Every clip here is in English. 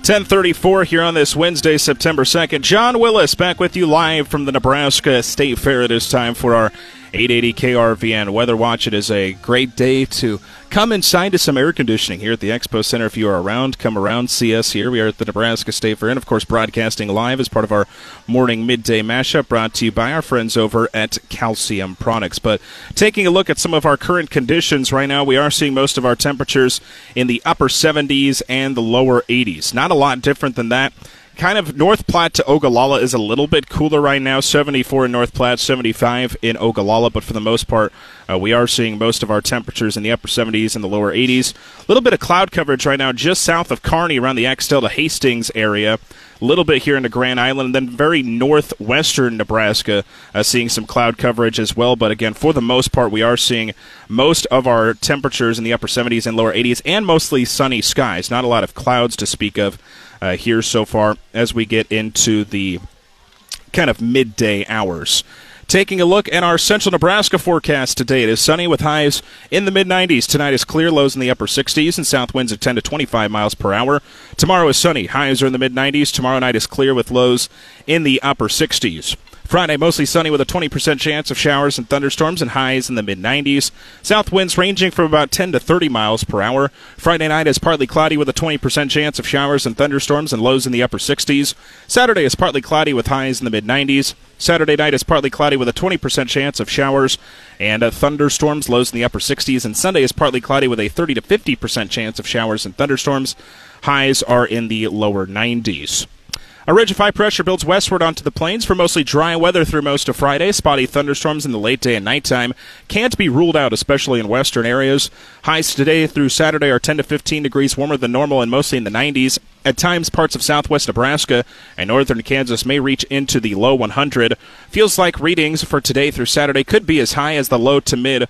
10:34 here on this Wednesday, September 2nd. John Willis back with you live from the Nebraska State Fair. It is time for our 880 KRVN Weather Watch. It is a great day to come inside to some air conditioning here at the Expo Center. If you are around, come around, see us here. We are at the Nebraska State Fair and, of course, broadcasting live as part of our morning midday mashup brought to you by our friends over at Calcium Products. But taking a look at some of our current conditions right now, we are seeing most of our temperatures in the upper 70s and the lower 80s. Not a lot different than that. Kind of North Platte to Ogallala is a little bit cooler right now, 74 in North Platte, 75 in Ogallala, but for the most part, we are seeing most of our temperatures in the upper 70s and the lower 80s. A little bit of cloud coverage right now just south of Kearney around the Axtell to Hastings area. A little bit here into Grand Island, and then very northwestern Nebraska seeing some cloud coverage as well. But again, for the most part, we are seeing most of our temperatures in the upper 70s and lower 80s, and mostly sunny skies. Not a lot of clouds to speak of here so far as we get into the kind of midday hours. Taking a look at our central Nebraska forecast today, it is sunny with highs in the mid-90s. Tonight is clear, lows in the upper 60s, and south winds at 10 to 25 miles per hour. Tomorrow is sunny, highs are in the mid-90s. Tomorrow night is clear with lows in the upper 60s. Friday, mostly sunny with a 20% chance of showers and thunderstorms and highs in the mid-90s. South winds ranging from about 10 to 30 miles per hour. Friday night is partly cloudy with a 20% chance of showers and thunderstorms and lows in the upper 60s. Saturday is partly cloudy with highs in the mid-90s. Saturday night is partly cloudy with a 20% chance of showers and thunderstorms, lows in the upper 60s. And Sunday is partly cloudy with a 30 to 50% chance of showers and thunderstorms. Highs are in the lower 90s. A ridge of high pressure builds westward onto the plains for mostly dry weather through most of Friday. Spotty thunderstorms in the late day and nighttime can't be ruled out, especially in western areas. Highs today through Saturday are 10 to 15 degrees warmer than normal and mostly in the 90s. At times, parts of southwest Nebraska and northern Kansas may reach into the low 100. Feels like readings for today through Saturday could be as high as the low to mid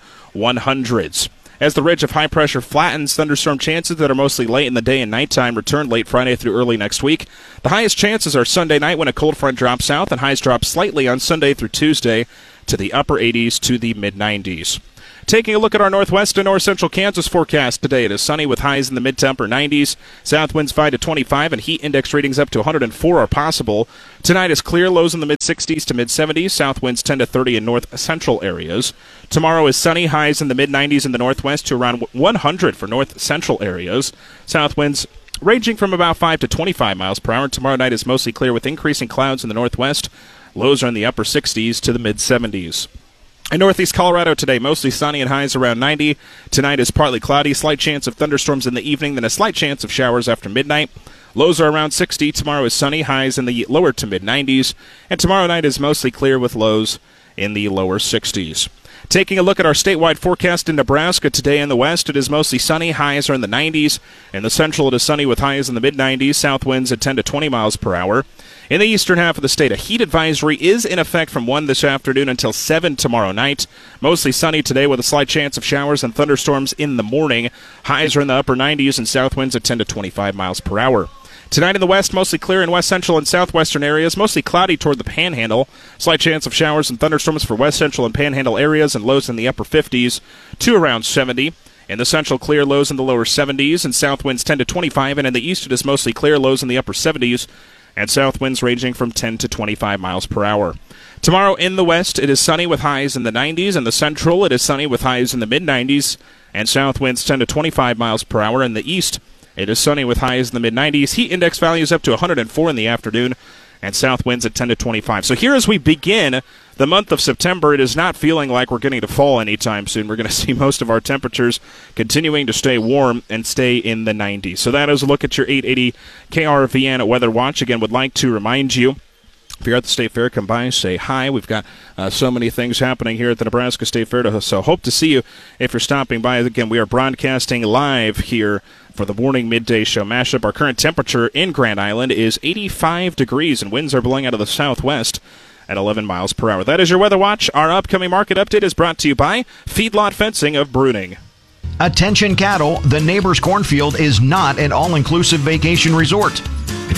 100s. As the ridge of high pressure flattens, thunderstorm chances that are mostly late in the day and nighttime return late Friday through early next week. The highest chances are Sunday night when a cold front drops south, and highs drop slightly on Sunday through Tuesday to the upper 80s to the mid-90s. Taking a look at our northwest and north central Kansas forecast today, it is sunny with highs in the mid to upper 90s. South winds 5 to 25 and heat index readings up to 104 are possible. Tonight is clear, lows in the mid 60s to mid 70s. South winds 10 to 30 in north central areas. Tomorrow is sunny, highs in the mid 90s in the northwest to around 100 for north central areas. South winds ranging from about 5 to 25 miles per hour. Tomorrow night is mostly clear with increasing clouds in the northwest. Lows are in the upper 60s to the mid 70s. In northeast Colorado today, mostly sunny and highs around 90. Tonight is partly cloudy, slight chance of thunderstorms in the evening, then a slight chance of showers after midnight. Lows are around 60. Tomorrow is sunny, highs in the lower to mid-90s. And tomorrow night is mostly clear with lows in the lower 60s. Taking a look at our statewide forecast in Nebraska today in the west, it is mostly sunny, highs are in the 90s. In the central, it is sunny with highs in the mid-90s, south winds at 10 to 20 miles per hour. In the eastern half of the state, a heat advisory is in effect from 1 this afternoon until 7 tomorrow night. Mostly sunny today with a slight chance of showers and thunderstorms in the morning. Highs are in the upper 90s and south winds at 10 to 25 miles per hour. Tonight in the west, mostly clear in west central and southwestern areas, mostly cloudy toward the panhandle. Slight chance of showers and thunderstorms for west central and panhandle areas and lows in the upper 50s to around 70. In the central, clear, lows in the lower 70s and south winds 10 to 25. And in the east, it is mostly clear, lows in the upper 70s and south winds ranging from 10 to 25 miles per hour. Tomorrow in the west, it is sunny with highs in the 90s. In the central, it is sunny with highs in the mid-90s and south winds 10 to 25 miles per hour. In the east, it is sunny with highs in the mid-90s. Heat index values up to 104 in the afternoon and south winds at 10 to 25. So here as we begin the month of September, it is not feeling like we're getting to fall anytime soon. We're going to see most of our temperatures continuing to stay warm and stay in the 90s. So that is a look at your 880 KRVN Weather Watch. Again, would like to remind you, if you're at the State Fair, come by, say hi. We've got so many things happening here at the Nebraska State Fair, so hope to see you if you're stopping by. Again, we are broadcasting live here for the morning midday show mashup. Our current temperature in Grand Island is 85 degrees, and winds are blowing out of the southwest at 11 miles per hour. That is your Weather Watch. Our upcoming market update is brought to you by Feedlot Fencing of Bruning. Attention cattle, the Neighbor's Cornfield is not an all-inclusive vacation resort. If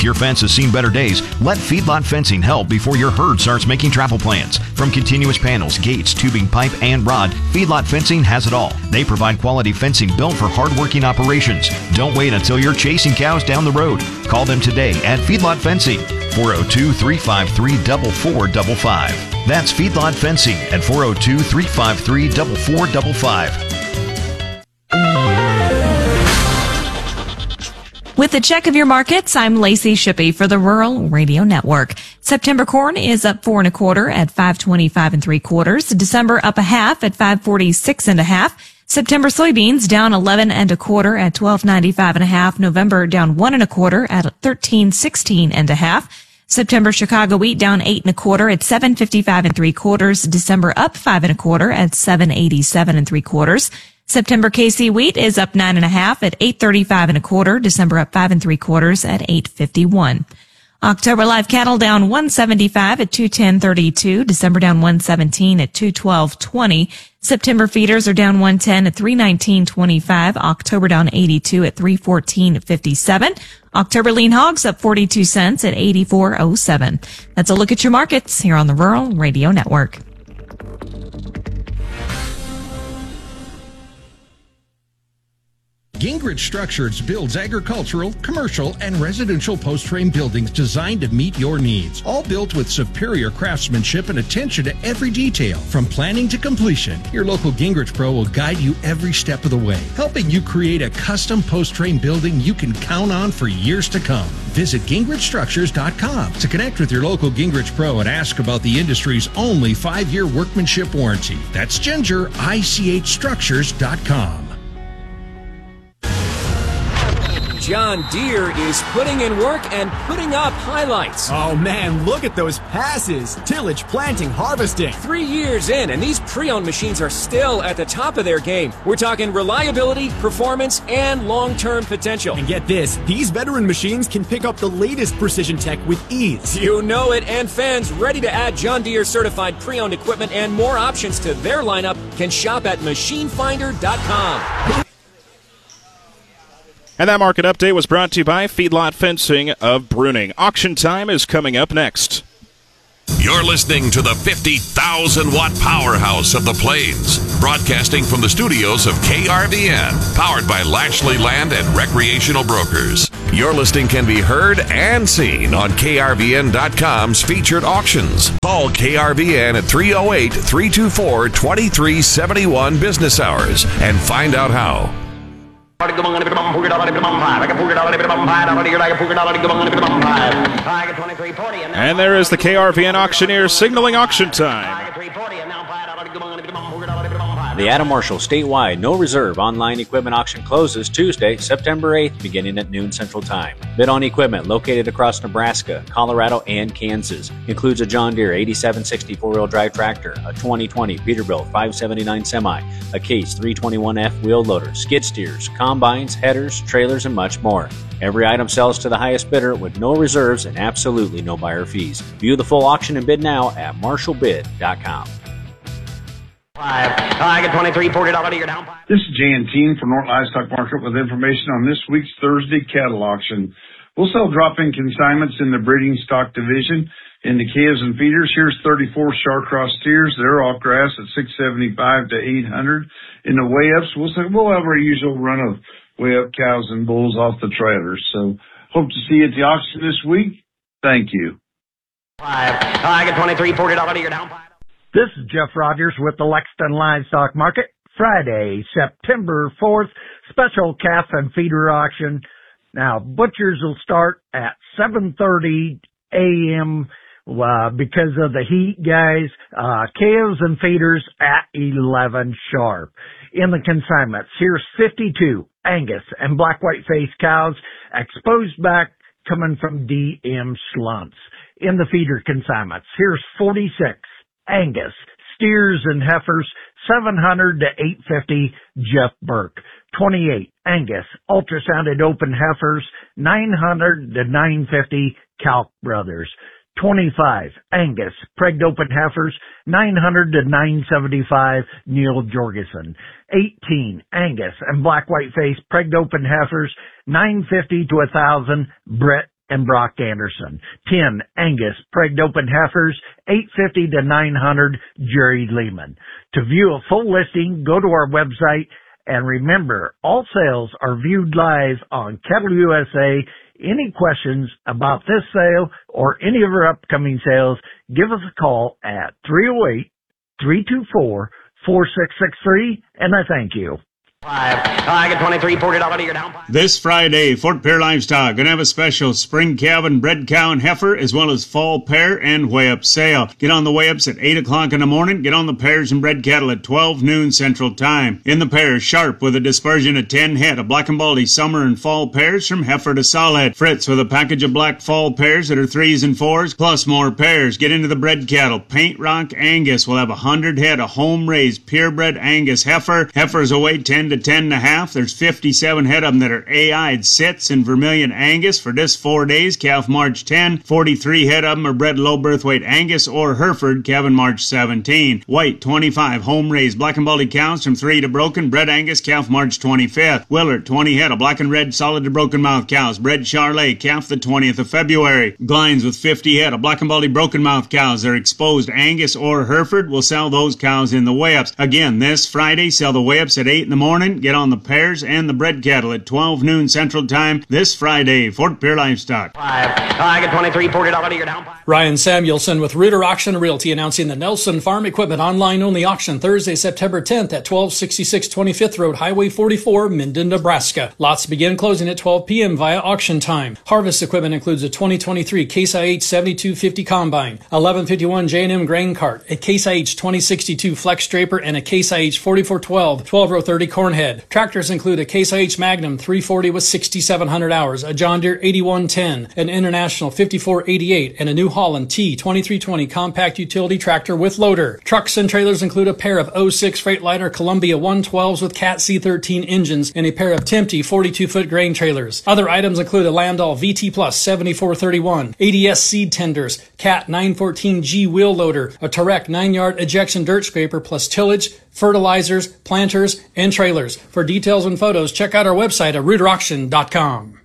If your fence has seen better days, let Feedlot Fencing help before your herd starts making travel plans. From continuous panels, gates, tubing, pipe, and rod, Feedlot Fencing has it all. They provide quality fencing built for hard-working operations. Don't wait until you're chasing cows down the road. Call them today at Feedlot Fencing, 402-353-4455. That's Feedlot Fencing at 402-353-4455. With the check of your markets, I'm Lacey Shippey for the Rural Radio Network. September corn is up 4 1/4 at 5.25 3/4. December up 1/2 at 5.46 1/2. September soybeans down 11 1/4 at 12.95 1/2. November down 1 1/4 at 13.16 1/2. September Chicago wheat down 8 1/4 at 7.55 3/4. December up 5 1/4 at 7.87 3/4. September KC wheat is up 9 1/2 at 8.35 1/4. December up 5 3/4 at 8.51. October live cattle down 175 at 210.32. December down 117 at 212.20. September feeders are down 110 at 319.25. October down 82 at 314.57. October lean hogs up 42 cents at 84.07. That's a look at your markets here on the Rural Radio Network. Gingrich Structures builds agricultural, commercial, and residential post-frame buildings designed to meet your needs. All built with superior craftsmanship and attention to every detail. From planning to completion, your local Gingrich Pro will guide you every step of the way, helping you create a custom post-frame building you can count on for years to come. Visit GingrichStructures.com to connect with your local Gingrich Pro and ask about the industry's only 5-year workmanship warranty. That's GingerICHStructures.com. John Deere is putting in work and putting up highlights. Oh man, look at those passes. Tillage, planting, harvesting. 3 years in, and these pre-owned machines are still at the top of their game. We're talking reliability, performance, and long-term potential. And get this, these veteran machines can pick up the latest precision tech with ease. You know it, and fans ready to add John Deere certified pre-owned equipment and more options to their lineup can shop at machinefinder.com. And that market update was brought to you by Feedlot Fencing of Bruning. Auction time is coming up next. You're listening to the 50,000-watt powerhouse of the Plains, broadcasting from the studios of KRVN, powered by Lashley Land and Recreational Brokers. Your listing can be heard and seen on KRVN.com's featured auctions. Call KRVN at 308-324-2371 business hours and find out how. And there is the KRVN auctioneer signaling auction time. The Adam Marshall statewide no reserve online equipment auction closes Tuesday, September 8th, beginning at noon Central Time. Bid on equipment located across Nebraska, Colorado, and Kansas. Includes a John Deere 8760 4-wheel drive tractor, a 2020 Peterbilt 579 semi, a Case 321F wheel loader, skid steers, combines, headers, trailers, and much more. Every item sells to the highest bidder with no reserves and absolutely no buyer fees. View the full auction and bid now at marshallbid.com. I get $23, $40 you're down. This is Jan Teen from North Livestock Market with information on this week's Thursday cattle auction. We'll sell drop-in consignments in the breeding stock division. In the calves and feeders, here's 34 Shar-Cross steers. They're off grass at $675 to $800. In the weigh-ups, we'll have our usual run of weigh-up cows and bulls off the trailers. So hope to see you at the auction this week. Thank you. I get $23, $40 you're down. This is Jeff Rogers with the Lexington Livestock Market. Friday, September 4th, special calf and feeder auction. Now, butchers will start at 7:30 a.m. Because of the heat, guys. Calves and feeders at 11 sharp. In the consignments, here's 52 Angus and black white face cows, exposed back coming from DM Schlunts. In the feeder consignments, here's 46 Angus, steers and heifers, 700 to 850, Jeff Burke. 28 Angus, ultrasounded open heifers, 900 to 950, Calc Brothers. 25 Angus, pregged open heifers, 900 to 975, Neil Jorgensen. 18 Angus and black white face, pregged open heifers, 950 to 1,000, Brett and Brock Anderson. 10 Angus Pregged Open Heifers, $850 to $900, Jerry Lehman. To view a full listing, go to our website, and remember, all sales are viewed live on Cattle USA. Any questions about this sale or any of our upcoming sales, give us a call at 308-324-4663, and I thank you. I get 23, $40 to your down. This Friday, Fort Pierre Livestock going to have a special spring calf and bred cow and heifer, as well as fall pair and weigh-up sale. Get on the weigh-ups at 8 o'clock in the morning. Get on the pairs and bred cattle at 12 noon Central Time. In the pairs, Sharp with a dispersion of 10 head of black and baldy summer and fall pairs from heifer to solid. Fritz with a package of black fall pairs that are 3s and 4s, plus more pairs. Get into the bred cattle. Paint Rock Angus will have 100 head of home-raised purebred Angus heifer. Heifers will weigh 10 to 10.5. There's 57 head of them that are AI'd sits and Vermilion Angus for this 4 days, calf March 10. 43 head of them are bred low birth weight Angus or Hereford, calving March 17. White 25 home raised black and baldy cows from 3 to broken, bred Angus, calf March 25th. Willard 20 head of black and red solid to broken mouth cows, bred Charlet, calf the 20th of February. Glines with 50 head of black and baldy broken mouth cows. They're exposed Angus or Hereford. We'll sell those cows in the weigh-ups. Again, this Friday, sell the weigh-ups at 8 in the morning. Get on the pairs and the bred cattle at 12 noon Central Time this Friday. Fort Pierre Livestock. I get 23, $40 to your down. Ryan Samuelson with Reuter Auction Realty announcing the Nelson Farm Equipment online-only auction Thursday, September 10th at 1266 25th Road, Highway 44, Minden, Nebraska. Lots begin closing at 12 p.m. via auction time. Harvest equipment includes a 2023 Case IH 7250 Combine, 1151 J&M Grain Cart, a Case IH 2062 Flex Draper, and a Case IH 4412 12-row 30 corn head. Tractors include a Case IH Magnum 340 with 6,700 hours, a John Deere 8110, an International 5488, and a New Holland T2320 compact utility tractor with loader. Trucks and trailers include a pair of 06 Freightliner Columbia 112s with Cat C13 engines and a pair of Tempe 42-foot grain trailers. Other items include a Landau VT Plus 7431, ADS seed tenders, Cat 914G wheel loader, a Tarek 9-yard ejection dirt scraper plus tillage, fertilizers, planters, and trailers. For details and photos, check out our website at ReuterAuction.com.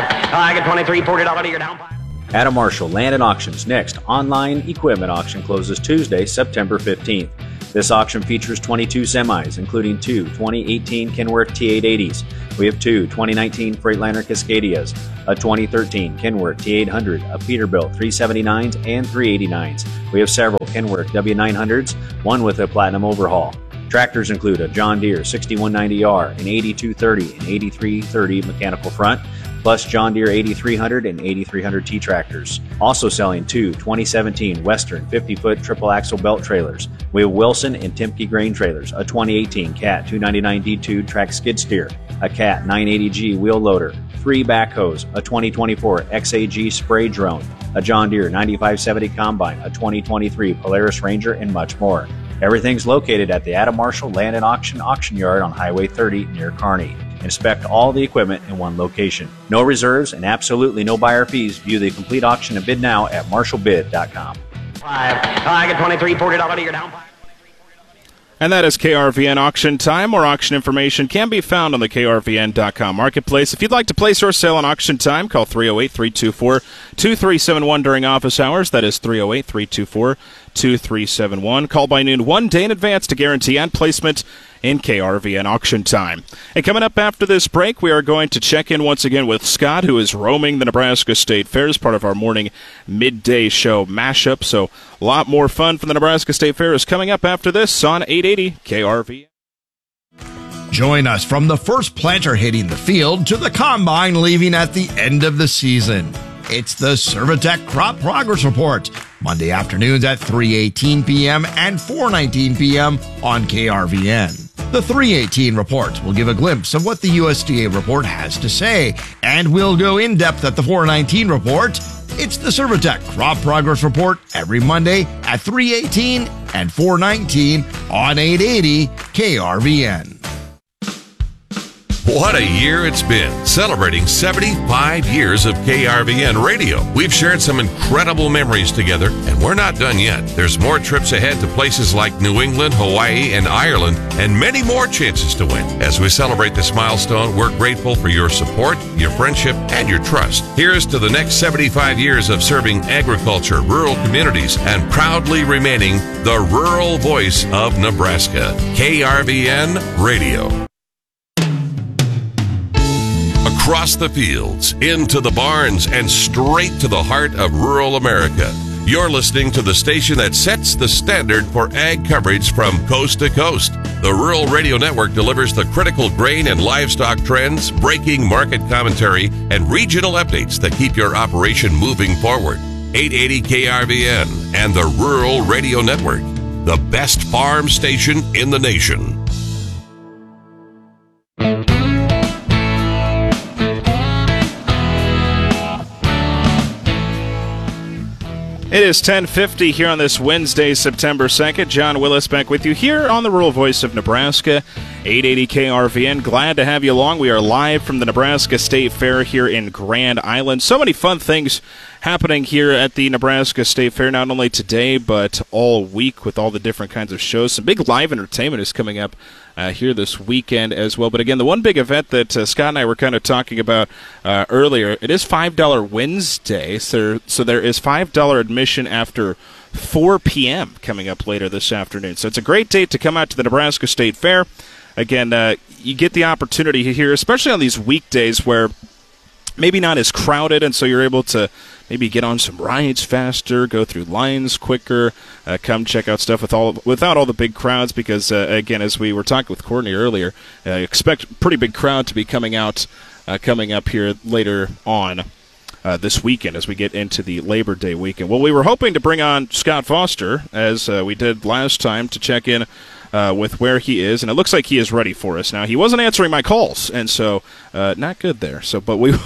I get 23, $40 to your down. Adam Marshall Land and Auctions next online equipment auction closes Tuesday, September 15th. This auction features 22 semis, including 2 2018 Kenworth T880s. We have 2 2019 Freightliner Cascadias, a 2013 Kenworth T800, a Peterbilt 379s and 389s. We have several Kenworth W900s, one with a platinum overhaul. Tractors include a John Deere 6190R, an 8230 and 8330 mechanical front, plus John Deere 8300 and 8300T tractors. Also selling 2 2017 Western 50-foot triple axle belt trailers. We have Wilson and Timke grain trailers, a 2018 Cat 299D2 track skid steer, a Cat 980G wheel loader, 3 backhoes, a 2024 XAG spray drone, a John Deere 9570 combine, a 2023 Polaris Ranger, and much more. Everything's located at the Adam Marshall Land and Auction Yard on Highway 30 near Kearney. Inspect all the equipment in one location. No reserves and absolutely no buyer fees. View the complete auction and bid now at marshallbid.com. I get 23, $40 to your down. And that is KRVN Auction Time. More auction information can be found on the KRVN.com marketplace. If you'd like to place your sale on Auction Time, call 308-324-2371 during office hours. That is 308-324-2371. Call by noon 1 day in advance to guarantee on placement in KRVN Auction Time. And coming up after this break, we are going to check in once again with Scott, who is roaming the Nebraska State Fair as part of our morning midday show mashup. So a lot more fun from the Nebraska State Fair is coming up after this on 880 KRVN. Join us from the first planter hitting the field to the combine leaving at the end of the season. It's the Servitech Crop Progress Report, Monday afternoons at 3:18 p.m. and 4:19 p.m. on KRVN. The 3:18 report will give a glimpse of what the USDA report has to say, and we'll go in depth at the 4:19 report. It's the Servitech Crop Progress Report every Monday at 3:18 and 4:19 on 880 KRVN. What a year it's been, celebrating 75 years of KRVN radio. We've shared some incredible memories together, and we're not done yet. There's more trips ahead to places like New England, Hawaii, and Ireland, and many more chances to win. As we celebrate this milestone, we're grateful for your support, your friendship, and your trust. Here's to the next 75 years of serving agriculture, rural communities, and proudly remaining the rural voice of Nebraska. KRVN Radio. Across the fields, into the barns, and straight to the heart of rural America. You're listening to the station that sets the standard for ag coverage from coast to coast. The Rural Radio Network delivers the critical grain and livestock trends, breaking market commentary, and regional updates that keep your operation moving forward. 880 KRVN and the Rural Radio Network, the best farm station in the nation. It is 10:50 here on this Wednesday, September 2nd. John Willis back with you here on the Rural Voice of Nebraska, 880 KRVN. Glad to have you along. We are live from the Nebraska State Fair here in Grand Island. So many fun things happening here at the Nebraska State Fair, not only today, but all week with all the different kinds of shows. Some big live entertainment is coming up here this weekend as well. But again, the one big event that Scott and I were kind of talking about earlier, it is $5 Wednesday, so there is $5 admission after 4 p.m. coming up later this afternoon. So it's a great date to come out to the Nebraska State Fair. Again, you get the opportunity here, especially on these weekdays where maybe not as crowded, and so you're able to maybe get on some rides faster, go through lines quicker, come check out stuff without all the big crowds, because, again, as we were talking with Courtney earlier, expect a pretty big crowd to be coming up here later on this weekend as we get into the Labor Day weekend. Well, we were hoping to bring on Scott Foster, as we did last time, to check in with where he is, and it looks like he is ready for us now. He wasn't answering my calls, and so not good there. So, but we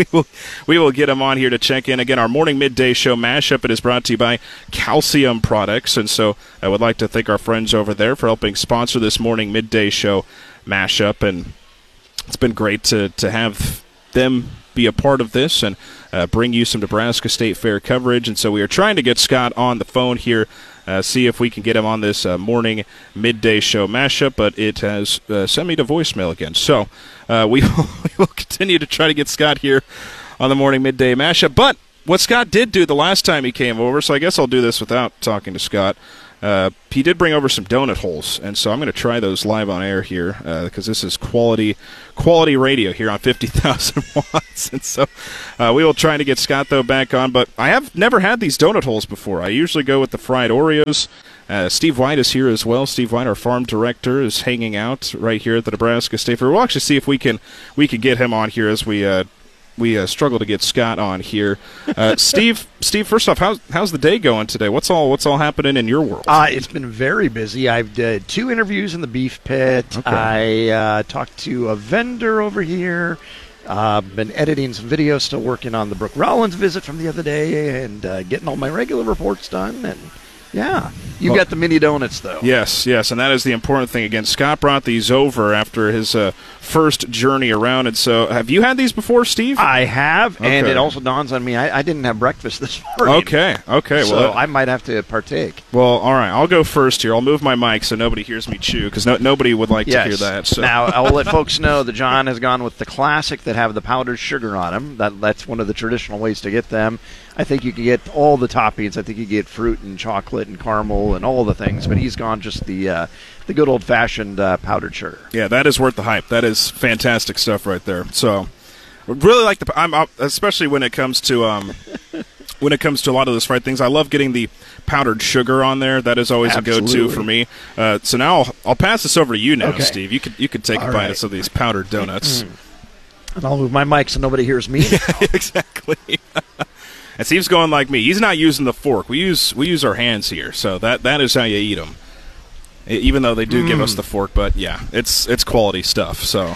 will get him on here to check in. Again, our morning midday show mashup, it is brought to you by Calcium Products, and so I would like to thank our friends over there for helping sponsor this morning midday show mashup, and it's been great to have them be a part of this and bring you some Nebraska State Fair coverage. And so we are trying to get Scott on the phone here, see if we can get him on this morning midday show mashup, but it has sent me to voicemail again. So we will continue to try to get Scott here on the morning midday mashup. But what Scott did do the last time he came over, so I guess I'll do this without talking to Scott, he did bring over some donut holes, and so I'm going to try those live on air here because this is quality radio here on 50,000 watts. And so we will try to get Scott, though, back on. But I have never had these donut holes before. I usually go with the fried Oreos. Steve White is here as well. Steve White, our farm director, is hanging out right here at the Nebraska State Fair. We'll actually see if we can get him on here as we struggle to get Scott on here. Steve, first off, how's the day going today? What's all happening in your world? It's been very busy. I've did 2 interviews in the beef pit. Okay. I talked to a vendor over here. Been editing some videos, still working on the Brooke Rollins visit from the other day, and getting all my regular reports done. And yeah, you got the mini donuts, though. Yes, and that is the important thing. Again, Scott brought these over after his first journey around. And so, have you had these before, Steve? I have, and it also dawns on me I didn't have breakfast this morning. Okay. So well, I might have to partake. Well, all right, I'll go first here. I'll move my mic so nobody hears me chew, because nobody would like to hear that. So. Now, I'll let folks know that John has gone with the classic that have the powdered sugar on them. That's one of the traditional ways to get them. I think you can get all the toppings. I think you get fruit and chocolate and caramel and all the things, but he's gone just the good old-fashioned powdered sugar. Yeah, that is worth the hype. That is fantastic stuff right there. So, really like especially when it comes to a lot of those fried things. I love getting the powdered sugar on there. That is always a go-to for me. So now I'll pass this over to you now, Steve. You could take a bite of some of these powdered donuts. And I'll move my mic so nobody hears me. Exactly. And Steve's going like me. He's not using the fork. We use our hands here, so that is how you eat them. Even though they do give us the fork, but yeah, it's quality stuff. So,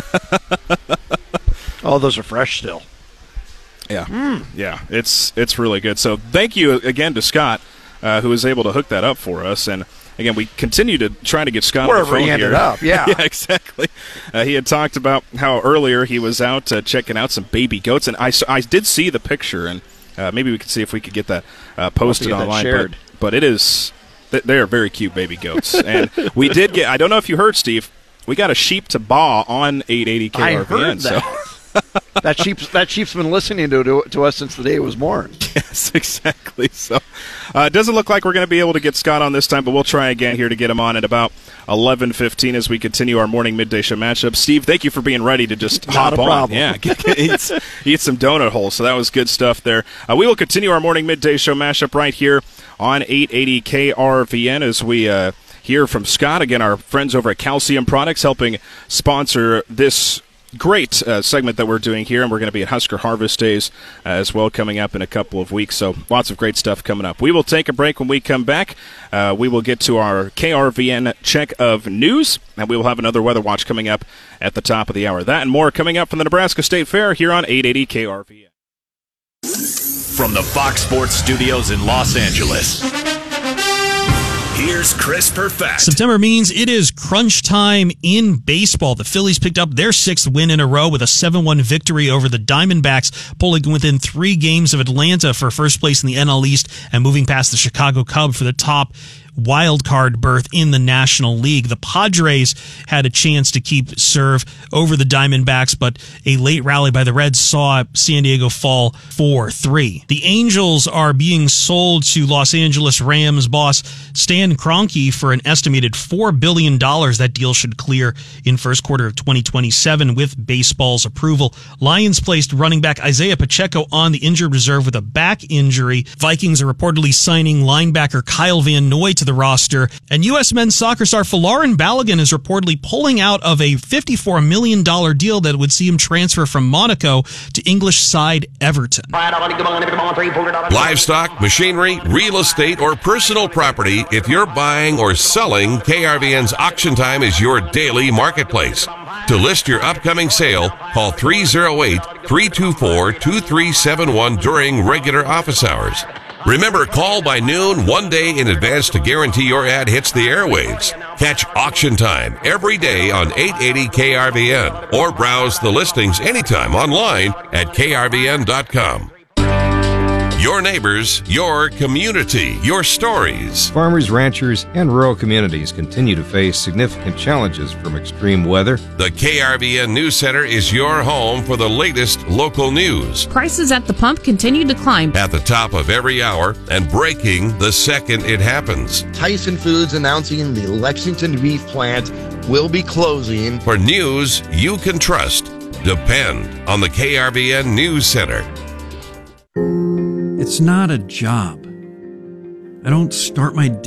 oh, those are fresh still. Yeah, it's really good. So thank you again to Scott, who was able to hook that up for us. And again, we continue to try to get Scott wherever on the phone he ended here. up. Yeah, yeah, exactly. He had talked about how earlier he was out checking out some baby goats, and I did see the picture, and maybe we could see if we could get that posted online. But it is, they are very cute baby goats, and we did get. I don't know if you heard, Steve. We got a sheep to baa on 880 KRVN. I heard that. So. that sheep's been listening to us since the day it was born. Yes, exactly. So it doesn't look like we're going to be able to get Scott on this time, but we'll try again here to get him on at about 11:15 as we continue our morning midday show matchup. Steve, thank you for being ready to just hop on. Yeah, eat some donut holes. So that was good stuff there. We will continue our morning midday show matchup right here on 880 KRVN as we hear from Scott. Again, our friends over at Calcium Products helping sponsor this great segment that we're doing here, and we're going to be at Husker Harvest Days as well coming up in a couple of weeks, so lots of great stuff coming up. We will take a break. When we come back, we will get to our KRVN check of news, and we will have another Weather Watch coming up at the top of the hour. That and more coming up from the Nebraska State Fair here on 880 KRVN. From the Fox Sports Studios in Los Angeles, here's Chris Perfett. September means it is crunch time in baseball. The Phillies picked up their 6th win in a row with a 7-1 victory over the Diamondbacks, pulling within 3 games of Atlanta for first place in the NL East and moving past the Chicago Cubs for the top wild card berth in the National League. The Padres had a chance to keep serve over the Diamondbacks, but a late rally by the Reds saw San Diego fall 4-3. The Angels are being sold to Los Angeles Rams boss Stan Kroenke for an estimated $4 billion. That deal should clear in first quarter of 2027 with baseball's approval. Lions placed running back Isaiah Pacheco on the injured reserve with a back injury. Vikings are reportedly signing linebacker Kyle Van Noy to the roster, and U.S. men's soccer star Folarin Balogun is reportedly pulling out of a $54 million deal that would see him transfer from Monaco to English side Everton. Livestock, machinery, real estate, or personal property, if you're buying or selling, KRVN's Auction Time is your daily marketplace. To list your upcoming sale, call 308-324-2371 during regular office hours. Remember, call by noon 1 day in advance to guarantee your ad hits the airwaves. Catch Auction Time every day on 880 KRVN or browse the listings anytime online at krvn.com. Your neighbors, your community, your stories. Farmers, ranchers, and rural communities continue to face significant challenges from extreme weather. The KRVN News Center is your home for the latest local news. Prices at the pump continue to climb. At the top of every hour and breaking the second it happens. Tyson Foods announcing the Lexington beef plant will be closing. For news you can trust, depend on the KRVN News Center. It's not a job. I don't start my day